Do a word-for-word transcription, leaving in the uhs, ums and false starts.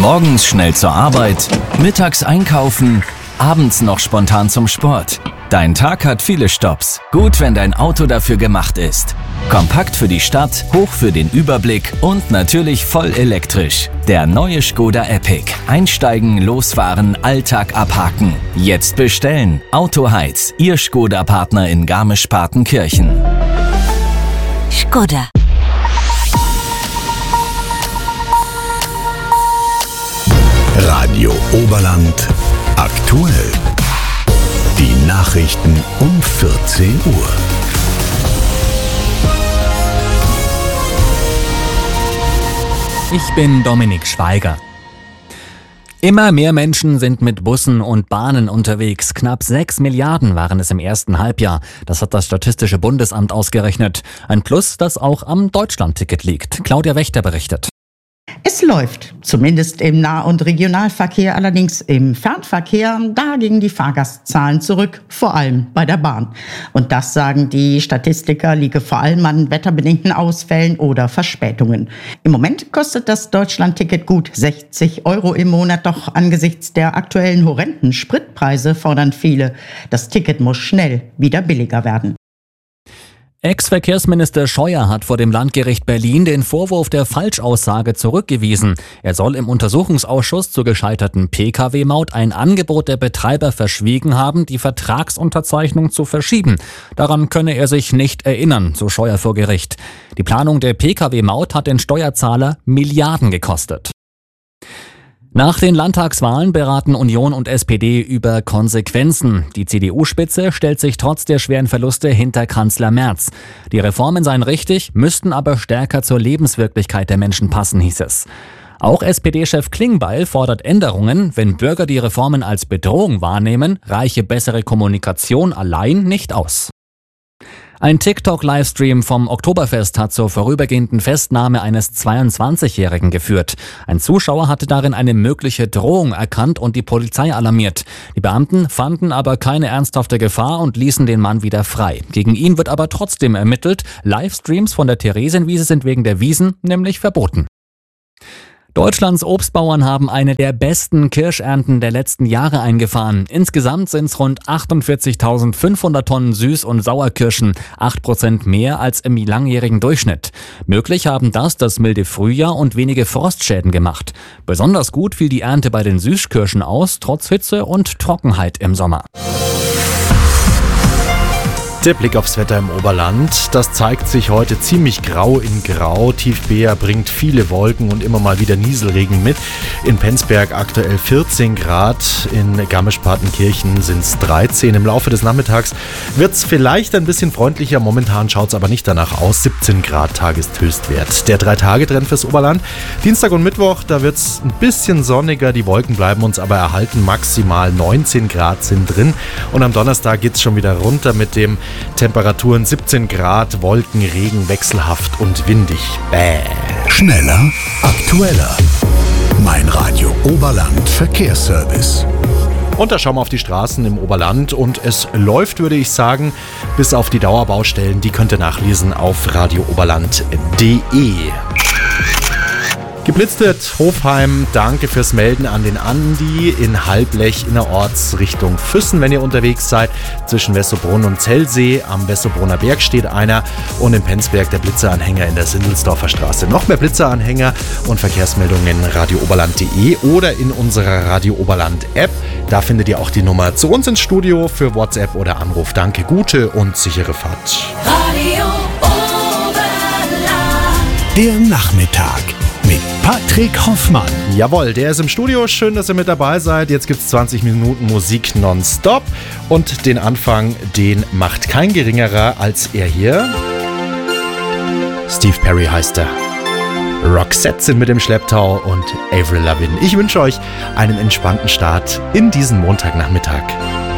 Morgens schnell zur Arbeit, mittags einkaufen, abends noch spontan zum Sport. Dein Tag hat viele Stopps. Gut, wenn dein Auto dafür gemacht ist. Kompakt für die Stadt, hoch für den Überblick und natürlich voll elektrisch. Der neue Škoda Epic. Einsteigen, losfahren, Alltag abhaken. Jetzt bestellen. Autoheiz, Ihr Škoda-Partner in Garmisch-Partenkirchen. Škoda. Radio Oberland aktuell. Die Nachrichten um vierzehn Uhr. Ich bin Dominik Schweiger. Immer mehr Menschen sind mit Bussen und Bahnen unterwegs. Knapp sechs Milliarden waren es im ersten Halbjahr. Das hat das Statistische Bundesamt ausgerechnet. Ein Plus, das auch am Deutschlandticket liegt. Claudia Wächter berichtet. Es läuft, zumindest im Nah- und Regionalverkehr, allerdings im Fernverkehr, da gingen die Fahrgastzahlen zurück, vor allem bei der Bahn. Und das, sagen die Statistiker, liege vor allem an wetterbedingten Ausfällen oder Verspätungen. Im Moment kostet das Deutschlandticket gut sechzig Euro im Monat, doch angesichts der aktuellen horrenden Spritpreise fordern viele, das Ticket muss schnell wieder billiger werden. Ex-Verkehrsminister Scheuer hat vor dem Landgericht Berlin den Vorwurf der Falschaussage zurückgewiesen. Er soll im Untersuchungsausschuss zur gescheiterten P K W-Maut ein Angebot der Betreiber verschwiegen haben, die Vertragsunterzeichnung zu verschieben. Daran könne er sich nicht erinnern, so Scheuer vor Gericht. Die Planung der P K W-Maut hat den Steuerzahler Milliarden gekostet. Nach den Landtagswahlen beraten Union und S P D über Konsequenzen. Die C D U-Spitze stellt sich trotz der schweren Verluste hinter Kanzler Merz. Die Reformen seien richtig, müssten aber stärker zur Lebenswirklichkeit der Menschen passen, hieß es. Auch S P D-Chef Klingbeil fordert Änderungen. Wenn Bürger die Reformen als Bedrohung wahrnehmen, reiche bessere Kommunikation allein nicht aus. Ein TikTok-Livestream vom Oktoberfest hat zur vorübergehenden Festnahme eines zweiundzwanzigjährigen geführt. Ein Zuschauer hatte darin eine mögliche Drohung erkannt und die Polizei alarmiert. Die Beamten fanden aber keine ernsthafte Gefahr und ließen den Mann wieder frei. Gegen ihn wird aber trotzdem ermittelt. Livestreams von der Theresienwiese sind wegen der Wiesen nämlich verboten. Deutschlands Obstbauern haben eine der besten Kirschernten der letzten Jahre eingefahren. Insgesamt sind es rund achtundvierzigtausendfünfhundert Tonnen Süß- und Sauerkirschen, acht Prozent mehr als im langjährigen Durchschnitt. Möglich haben das das milde Frühjahr und wenige Frostschäden gemacht. Besonders gut fiel die Ernte bei den Süßkirschen aus, trotz Hitze und Trockenheit im Sommer. Der Blick aufs Wetter im Oberland, das zeigt sich heute ziemlich grau in grau. Tief Beer bringt viele Wolken und immer mal wieder Nieselregen mit. In Penzberg aktuell vierzehn Grad, in Garmisch-Partenkirchen sind es dreizehn. Im Laufe des Nachmittags wird es vielleicht ein bisschen freundlicher, momentan schaut es aber nicht danach aus. siebzehn Grad Tageshöchstwert. Der drei-Tage-Trend fürs Oberland. Dienstag und Mittwoch, da wird es ein bisschen sonniger, die Wolken bleiben uns aber erhalten. Maximal neunzehn Grad sind drin und am Donnerstag geht es schon wieder runter mit dem Temperaturen siebzehn Grad, Wolken, Regen, wechselhaft und windig. Bäh. Schneller, aktueller. Mein Radio Oberland Verkehrsservice. Und da schauen wir auf die Straßen im Oberland und es läuft, würde ich sagen, bis auf die Dauerbaustellen. Die könnt ihr nachlesen auf radiooberland punkt de. Geblitzt wird Hofheim, danke fürs Melden an den Andi in Halblech innerorts Richtung Füssen, wenn ihr unterwegs seid. Zwischen Wessobrunn und Zellsee am Wessobrunner Berg steht einer und in Penzberg der Blitzeranhänger in der Sindelsdorfer Straße. Noch mehr Blitzeranhänger und Verkehrsmeldungen radiooberland punkt de oder in unserer Radio Oberland App. Da findet ihr auch die Nummer zu uns ins Studio für WhatsApp oder Anruf. Danke, gute und sichere Fahrt. Radio Oberland. Der Nachmittag mit Patrick Hoffmann. Jawohl, der ist im Studio. Schön, dass ihr mit dabei seid. Jetzt gibt es zwanzig Minuten Musik nonstop. Und den Anfang, den macht kein geringerer als er hier. Steve Perry heißt er. Roxette sind mit dem Schlepptau und Avril Lavigne. Ich wünsche euch einen entspannten Start in diesen Montagnachmittag.